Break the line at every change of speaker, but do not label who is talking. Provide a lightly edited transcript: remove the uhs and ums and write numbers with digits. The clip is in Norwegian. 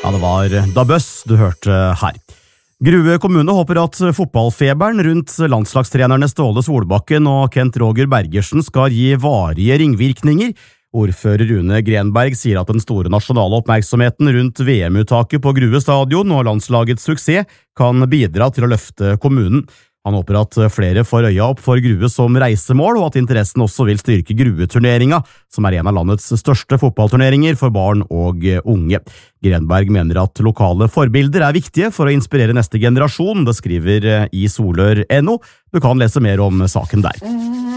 Ja, det var Da Bøss du hørte her. Grue kommune håper at fotballfeberen rundt landslagstrenerne Ståle Solbakken og Kent Roger Bergersen skal gi varige ringvirkninger. Ordfører Rune Grenberg sier at den store nasjonale oppmerksomheten rundt VM-uttaket på Grue stadion og landslagets suksess kan bidra til å løfte kommunen. Han håper at flere får øya opp for Grue som reisemål, og at interessen også vil styrke Grue-turneringa, som en av landets største fotballturneringer for barn og unge. Grenberg mener at lokale forbilder viktige for å inspirere neste generasjon. Det skriver i Solør.no. Du kan lese mer om saken der.